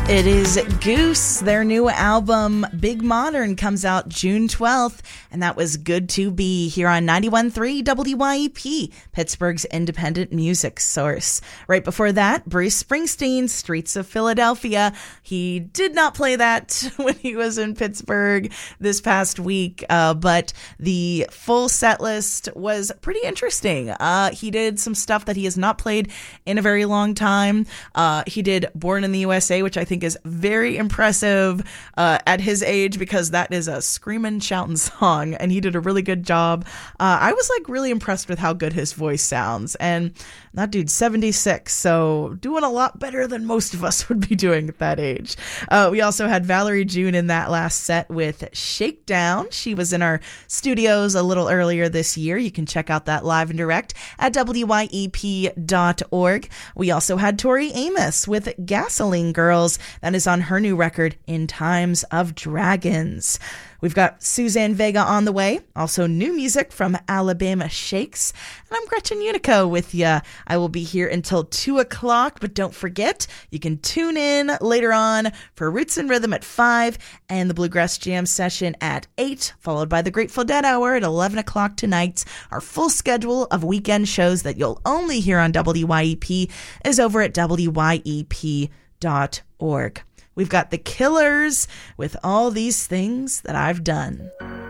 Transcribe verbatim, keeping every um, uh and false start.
It is Goose. Their new album, Big Modern, comes out June twelfth, and that was Good to Be here on ninety-one point three W Y E P, Pittsburgh's independent music source. Right before that, Bruce Springsteen, Streets of Philadelphia. He did not play that when he was in Pittsburgh this past week, uh, but the full set list was pretty interesting. Uh, he did some stuff that he has not played in a very long time. Uh, he did Born in the U S A, which I think is very impressive uh, at his age, because that is a screaming, shouting song, and he did a really good job. Uh, I was like really impressed with how good his voice sounds, and that dude's seventy-six, so doing a lot better than most of us would be doing at that age. Uh, we also had Valerie June in that last set with Shakedown. She was in our studios a little earlier this year. You can check out that live and direct at W Y E P dot org. We also had Tori Amos with Gasoline Girls. That is on her new record, In Times of Dragons. We've got Suzanne Vega on the way. Also new music from Alabama Shakes. And I'm Gretchen Unico with ya. I will be here until two o'clock, but don't forget, you can tune in later on for Roots and Rhythm at five and the Bluegrass Jam session at eight, followed by the Grateful Dead Hour at eleven o'clock tonight. Our full schedule of weekend shows that you'll only hear on W Y E P is over at W Y E P dot org. We've got the Killers with All These Things That I've Done.